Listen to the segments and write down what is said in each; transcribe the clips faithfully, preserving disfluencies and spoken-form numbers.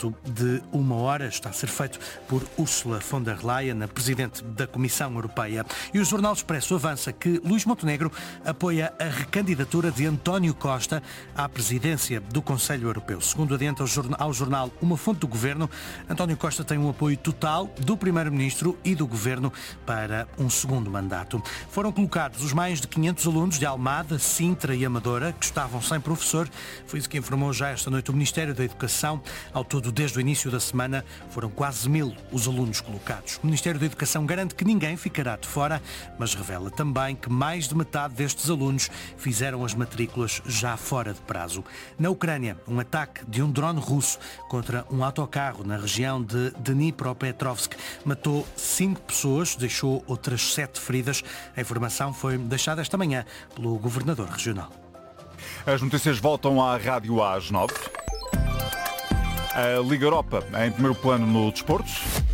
mandato de uma hora está a ser feito por Ursula von der Leyen, a Presidente da Comissão Europeia. E o Jornal Expresso avança que Luís Montenegro apoia a recandidatura de António Costa à presidência do Conselho Europeu. Segundo adianta ao jornal uma fonte do Governo, António Costa tem um apoio total do Primeiro-Ministro e do Governo para um segundo mandato. Foram colocados os mais de quinhentos alunos de Almada, Sintra e Amadora que estavam sem professor. Foi isso que informou já esta noite o Ministério da Educação. Ao todo, desde o início da semana, foram quase mil os alunos colocados. O Ministério da Educação garante que ninguém ficará de fora, mas revela também que mais de metade destes alunos fizeram as matrículas já fora de prazo. Na Ucrânia, um ataque de um drone russo contra um autocarro na região de Dnipropetrovsk matou cinco pessoas, deixou outras sete feridas. A informação foi deixada esta manhã pelo governador regional. As notícias voltam à rádio às nove. A Liga Europa em primeiro plano no desporto.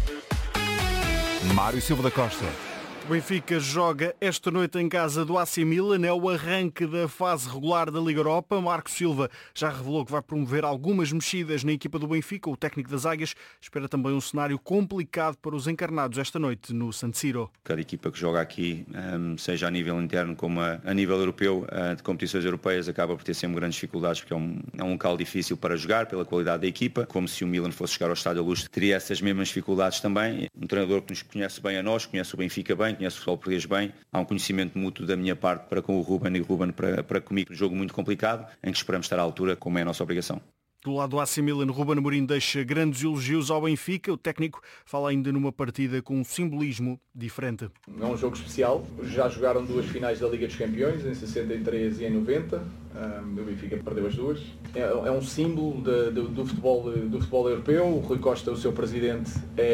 Mário Silva da Costa. O Benfica joga esta noite em casa do A C Milan, é o arranque da fase regular da Liga Europa. Marco Silva já revelou que vai promover algumas mexidas na equipa do Benfica. O técnico das Águias espera também um cenário complicado para os encarnados esta noite no San Siro. Cada equipa que joga aqui, seja a nível interno como a nível europeu, de competições europeias, acaba por ter sempre grandes dificuldades, porque é um, é um local difícil para jogar pela qualidade da equipa. Como se o Milan fosse chegar ao Estádio da Luz, teria essas mesmas dificuldades também. Um treinador que nos conhece bem a nós, conhece o Benfica bem, conhece o futebol português bem. Há um conhecimento mútuo da minha parte para com o Ruben e o Ruben para, para comigo. Um jogo muito complicado, em que esperamos estar à altura, como é a nossa obrigação. Do lado do A C Milan, Ruben Amorim deixa grandes elogios ao Benfica. O técnico fala ainda numa partida com um simbolismo diferente. É um jogo especial. Já jogaram duas finais da Liga dos Campeões, em sessenta e três e em noventa. Um, o Benfica perdeu as duas. É, é um símbolo de, de, do, futebol, do futebol europeu. O Rui Costa, o seu presidente,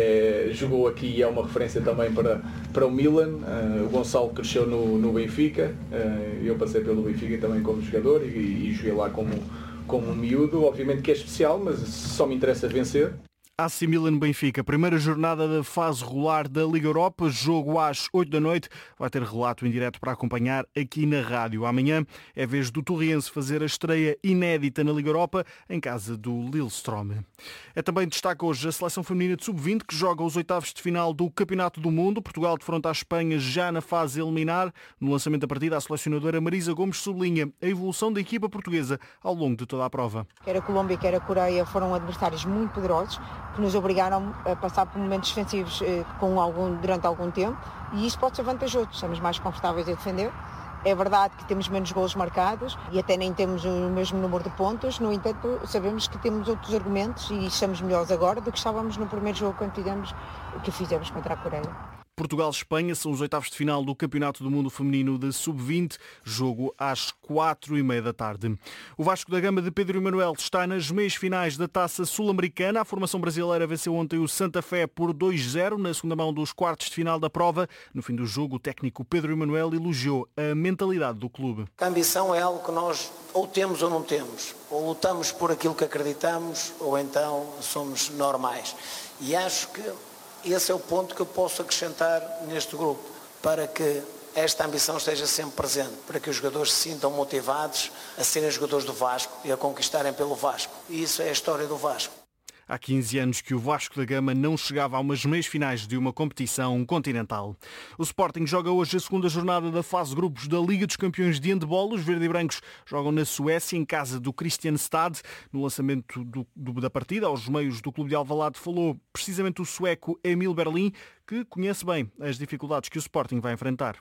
é, jogou aqui e é uma referência também para, para o Milan. Uh, o Gonçalo cresceu no, no Benfica. Uh, eu passei pelo Benfica também como jogador e, e joguei lá como como um miúdo. Obviamente que é especial, mas só me interessa vencer. A C Milan Benfica, primeira jornada da fase regular da Liga Europa, jogo às oito da noite. Vai ter relato em direto para acompanhar aqui na rádio. Amanhã é vez do Torriense fazer a estreia inédita na Liga Europa em casa do Lillestrøm. É também destaque hoje a seleção feminina de sub vinte que joga os oitavos de final do Campeonato do Mundo. Portugal defronta a Espanha já na fase eliminar. No lançamento da partida, a selecionadora Marisa Gomes sublinha a evolução da equipa portuguesa ao longo de toda a prova. Quer a Colômbia, quer a Coreia foram adversários muito poderosos, que nos obrigaram a passar por momentos defensivos com algum, durante algum tempo, e isso pode ser vantajoso, estamos mais confortáveis a defender. É verdade que temos menos golos marcados e até nem temos o mesmo número de pontos, no entanto sabemos que temos outros argumentos e estamos melhores agora do que estávamos no primeiro jogo quando fizemos, que fizemos contra a Coreia. Portugal-Espanha são os oitavos de final do Campeonato do Mundo Feminino de sub vinte, jogo às quatro e meia da tarde. O Vasco da Gama de Pedro Emanuel está nas meias finais da Taça Sul-Americana. A formação brasileira venceu ontem o Santa Fé por dois a zero na segunda mão dos quartos de final da prova. No fim do jogo, o técnico Pedro Emanuel elogiou a mentalidade do clube. A ambição é algo que nós ou temos ou não temos. Ou lutamos por aquilo que acreditamos, ou então somos normais. E acho que esse é o ponto que eu posso acrescentar neste grupo, para que esta ambição esteja sempre presente, para que os jogadores se sintam motivados a serem jogadores do Vasco e a conquistarem pelo Vasco. E isso é a história do Vasco. Há quinze anos que o Vasco da Gama não chegava a umas meias finais de uma competição continental. O Sporting joga hoje a segunda jornada da fase de grupos da Liga dos Campeões de Handebol. Os verde e brancos jogam na Suécia, em casa do Kristianstad. No lançamento do, do, da partida, aos meios do Clube de Alvalade, falou precisamente o sueco Emil Berlin, que conhece bem as dificuldades que o Sporting vai enfrentar.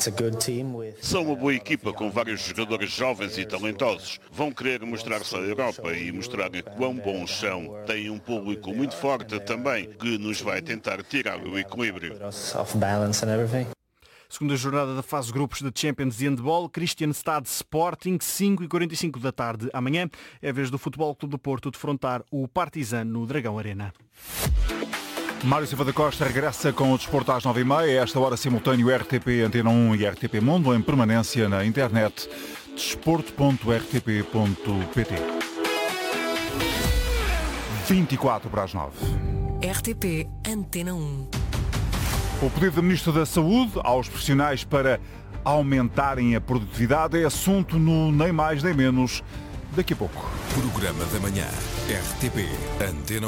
São uma boa equipa com vários jogadores jovens e talentosos. Vão querer mostrar-se à Europa e mostrar quão bons são. Têm um público muito forte também, que nos vai tentar tirar o equilíbrio. Segunda jornada da fase de grupos da Champions de Handball, Kristianstad Sporting, cinco e quarenta e cinco da tarde. Amanhã é a vez do Futebol Clube do Porto defrontar o Partizan no Dragão Arena. Mário Silva da Costa regressa com o desporto às nove e meia. A esta hora simultâneo R T P Antena um e R T P Mundo em permanência na internet desporto ponto r t p ponto p t. vinte e quatro para as nove. R T P Antena um. O pedido do Ministro da Saúde aos profissionais para aumentarem a produtividade é assunto no Nem Mais Nem Menos daqui a pouco. Programa da Manhã. R T P Antena